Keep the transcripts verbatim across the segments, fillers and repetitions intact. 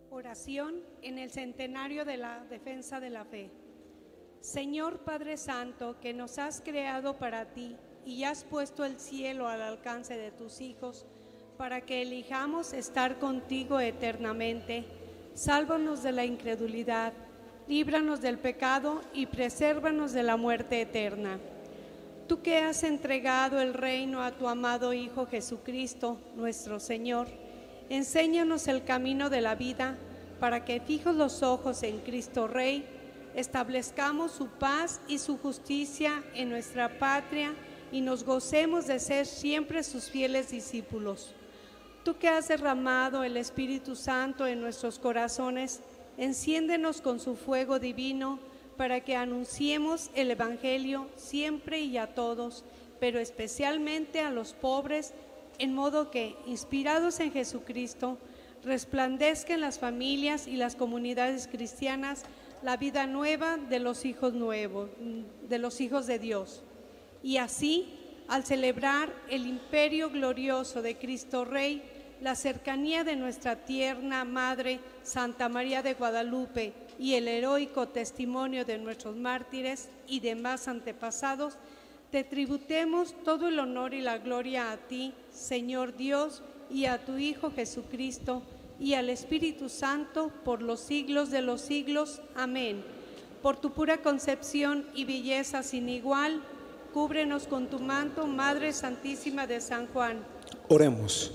Oración en el centenario de la defensa de la fe. Señor Padre Santo, que nos has creado para ti y has puesto el cielo al alcance de tus hijos, para que elijamos estar contigo eternamente, sálvanos de la incredulidad, líbranos del pecado y presérvanos de la muerte eterna. Tú que has entregado el reino a tu amado Hijo Jesucristo, nuestro Señor, enséñanos el camino de la vida, para que fijos los ojos en Cristo Rey, establezcamos su paz y su justicia en nuestra patria y nos gocemos de ser siempre sus fieles discípulos. Tú que has derramado el Espíritu Santo en nuestros corazones, enciéndenos con su fuego divino para que anunciemos el Evangelio siempre y a todos, pero especialmente a los pobres, en modo que, inspirados en Jesucristo, resplandezca en las familias y las comunidades cristianas la vida nueva de los hijos nuevos, de los hijos de Dios. Y así, al celebrar el imperio glorioso de Cristo Rey, la cercanía de nuestra tierna Madre Santa María de Guadalupe y el heroico testimonio de nuestros mártires y demás antepasados, te tributemos todo el honor y la gloria a ti, Señor Dios, y a tu Hijo Jesucristo, y al Espíritu Santo, por los siglos de los siglos. Amén. Por tu pura concepción y belleza sin igual, cúbrenos con tu manto, Madre Santísima de San Juan. Oremos.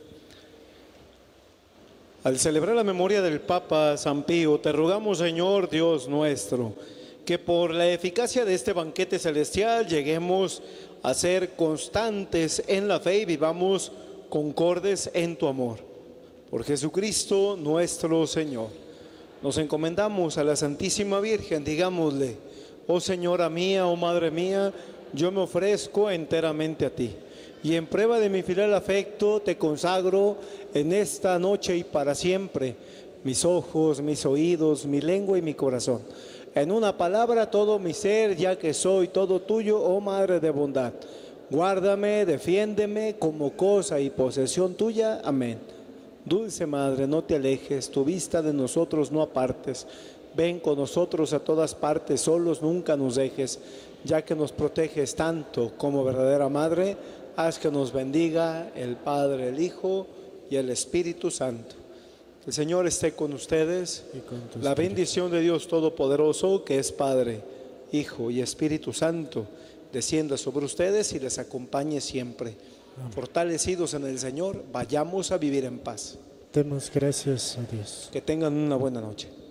Al celebrar la memoria del Papa San Pío, te rogamos, Señor Dios nuestro, que por la eficacia de este banquete celestial lleguemos a ser constantes en la fe y vivamos concordes en tu amor. Por Jesucristo nuestro Señor. Nos encomendamos a la Santísima Virgen, digámosle: oh Señora mía, oh Madre mía, yo me ofrezco enteramente a ti. Y en prueba de mi filial afecto te consagro en esta noche y para siempre mis ojos, mis oídos, mi lengua y mi corazón. En una palabra, todo mi ser, ya que soy todo tuyo, oh Madre de bondad. Guárdame, defiéndeme como cosa y posesión tuya. Amén. Dulce Madre, no te alejes, tu vista de nosotros no apartes. Ven con nosotros a todas partes, solos nunca nos dejes. Ya que nos proteges tanto como verdadera Madre, haz que nos bendiga el Padre, el Hijo y el Espíritu Santo. El Señor esté con ustedes. Con la bendición de Dios Todopoderoso, que es Padre, Hijo y Espíritu Santo, descienda sobre ustedes y les acompañe siempre. Amén. Fortalecidos en el Señor, vayamos a vivir en paz. Demos gracias a Dios. Que tengan una buena noche.